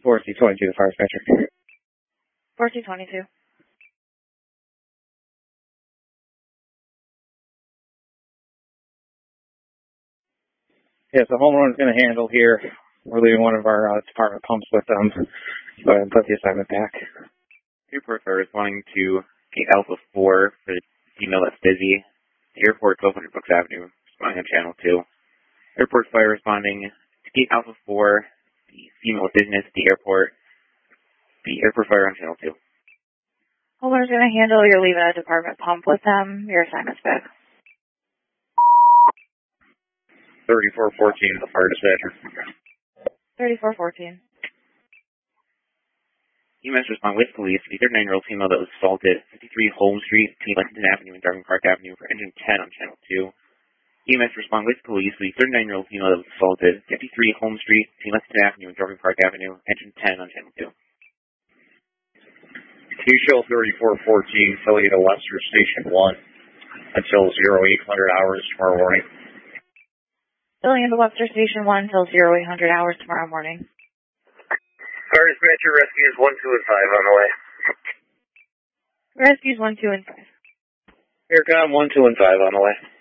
4C22, the fire dispatcher. 4C22. Yes, the home run is going to handle here. We're leaving one of our department pumps with them. Go ahead and put the assignment back. Airport fire responding to Gate Alpha 4 for the female that's busy. The airport 1200 Brooks Avenue, responding on channel 2. Airport fire responding to Gate Alpha 4, the female with business at the airport. The airport fire on channel 2. Homeowner's going to handle your leaving a department pump with them. Your assignment's back. 3414, the fire dispatcher. 3414. EMS respond with police to the 39-year-old female that was assaulted at 53 Holmes Street between Lexington Avenue and Darwin Park Avenue for engine 10 on channel 2. EMS respond with police to the 39-year-old female that was assaulted at 53 Holmes Street between Lexington Avenue and Darwin Park Avenue, engine 10 on channel 2. Q-Show 3414, affiliate of Lester Station 1 until 0800 hours tomorrow morning. Filling into Webster Station 1 till 0800 hours tomorrow morning. Fire dispatcher, rescues 1, 2, and 5 on the way. Rescues 1, 2, and 5. Aircom 1, 2, and 5 on the way.